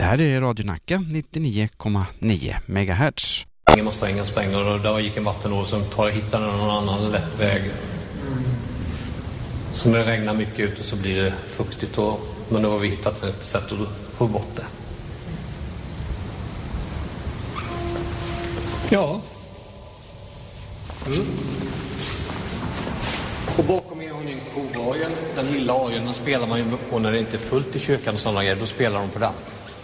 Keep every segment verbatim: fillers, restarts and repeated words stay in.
här är Radio Nacka nittionio komma nio megahertz. Man spränger och spränger och där gick en vattenål som tar hittar någon annan lätt väg. Så när det regnar mycket ute så blir det fuktigt och, men då har vi hittat ett sätt att få bort det. Ja. Mm. Och bakom er har ni en kovajen. Den lilla ajen den spelar man ju på när det inte är fullt i kyrkan och sådana grejer. Då spelar de på den.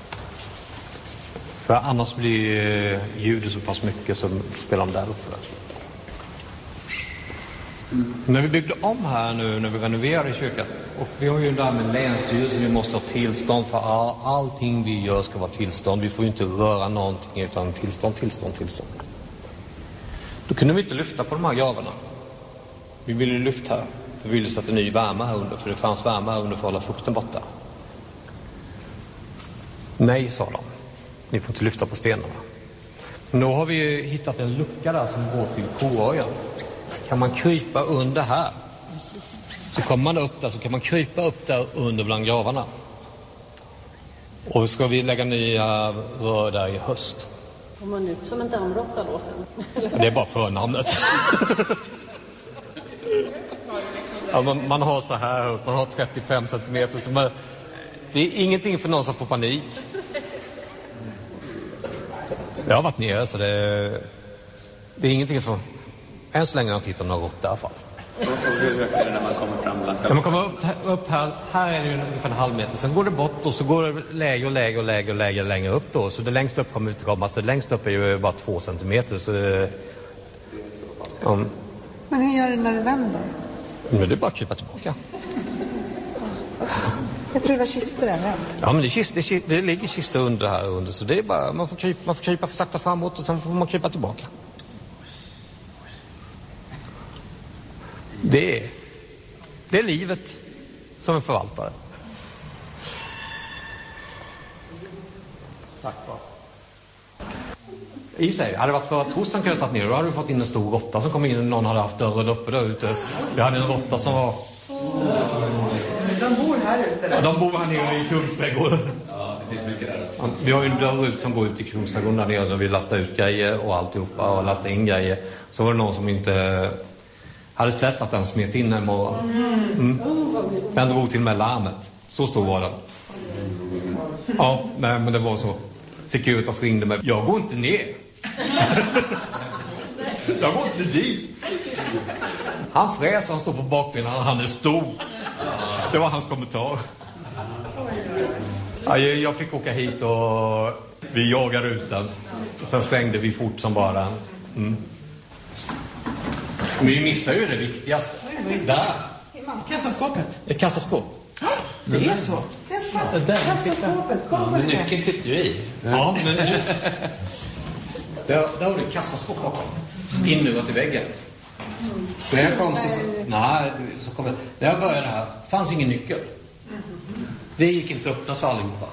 För annars blir ljudet så pass mycket som spelar de där uppe. Mm. När vi byggde om här nu, när vi renoverade i kyrkan. Och vi har ju där med länsstyrelsen, vi måste ha tillstånd för all, allting vi gör ska vara tillstånd. Vi får ju inte röra någonting utan tillstånd, tillstånd, tillstånd. Då kunde vi inte lyfta på de här gravarna. Vi ville lyfta här. För vi ville sätta ny värme här under. För det fanns värme här under för att hålla fukten borta. Nej, sa de. Ni får inte lyfta på stenarna. Men då har vi hittat en lucka där som går till koöjen. Kan man krypa under här. Så kommer man upp där så kan man krypa upp där under bland gravarna. Och ska vi lägga nya rör där i höst. Kommer man ut som en dammråtta då sen? Det är bara förnamnet. Ja, man, man har så här, man har trettiofem centimeter. Så man, det är ingenting för någon som får panik. Jag har varit nere så det, det är ingenting för... Än så länge har jag tittat några rått i alla fall. Och hur ökar det när man kommer fram? När man kommer upp, upp här, här är det ju ungefär en halv meter. Sen går det bort och så går det lägre och lägre och lägre och lägre längre upp då. Så det längst upp kommer ut komma. Så det längst upp är ju bara två centimeter. Så det, ja. Men hur gör det när det vänder? Men det är bara att krypa tillbaka. Jag tror det var kistor där vänt. Ja, men det, kist, det, det ligger kistor under här under. Så det är bara, man får krypa, man får krypa för sakta framåt och sen får man krypa tillbaka. Det är, det är livet som en förvaltare. Tack va. I sig, hade det varit för att torsdagen kunde ha tagit ner, då hade vi fått in en stor råtta som kom in och någon hade haft dörren uppe där ute. Vi hade en råtta som var... De bor här ute? Ja, de bor här nere i Kungsträdgården. Ja, det finns mycket där också. Vi har ju en dörr ut som går ut i Kungsträdgården där nere så vi lastar ut grejer och alltihopa och lastar in grejer. Så var det någon som inte... hade sett att den smet in en morgon. Mm. Den drog till med larmet. Så stor var den. Ja, nej, men det var så. Securitas ringde mig. Jag går inte ner. Jag går inte dit. Han fräs, han står på bakbenen, han är stor. Det var hans kommentar. Ja, jag fick åka hit och vi jagade ut den. Sen stängde vi fort som bara. Mm. Men vi missar ju det viktigaste. Där. Kassaskåpet. Ett kassaskåp. Det är så. Kassaskåpet. Ja, men nyckeln sitter ju i. Ja, men nu... Där, där har du ett kassaskåp bakom. Inmurat i väggen. Så när jag kom så... Nej, så kom jag... När jag började här fanns ingen nyckel. Det gick inte att öppna så allihopa.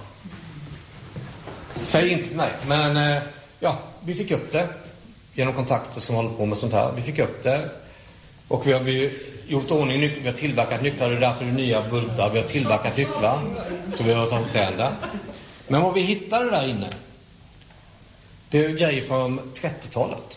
Säg inte till mig. Men ja, vi fick upp det. Genom kontakter som håller på med sånt här. Vi fick upp det. Och vi har vi gjort ordning nycklar. Vi har tillverkat nycklar. Det är därför det är nya bultar. Vi har tillverkat nycklar. Så vi har tagit tända. Men vad vi hittade där inne. Det är grejer från trettiotalet.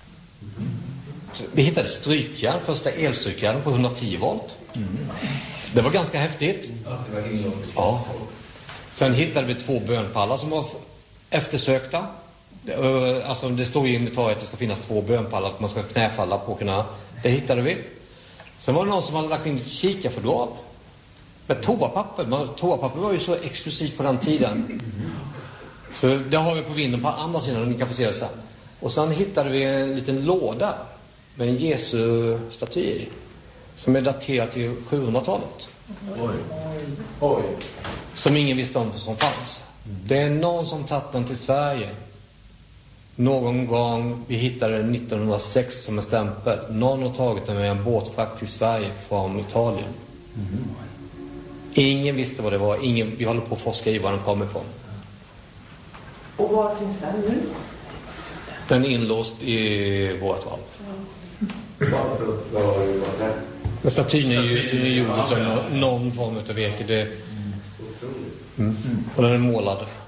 Vi hittade strykjärn. Första elstrykjärn på hundratio volt. Det var ganska häftigt. Ja. Sen hittade vi två bönpallar som var eftersökta. Alltså det står i inventariet att det ska finnas två bönpallar för man ska knäfalla på kunna. Det hittade vi. Sen var det någon som hade lagt in ett kikarfodral med toapapper. Toapapper var ju så exklusivt på den tiden. Så det har vi på vinden på andra sidan och ni kan få se det sen. Och sen hittade vi en liten låda med en Jesu staty i. Som är daterad till sjuhundratalet. Oj. Oj. Som ingen visste om som fanns. Det är någon som tagit den till Sverige. Någon gång, vi hittade den nittonhundrasex som en stämpel. Någon har tagit den med en båtfrakt till Sverige från Italien. Mm. Ingen visste vad det var. Ingen, vi håller på att forska i var den kommer ifrån. Och var finns den nu? Den är inlåst i vårt valv. Varför var det? Men statyn är ju gjord som någon form av virke. Det... Mm. Och den är målad.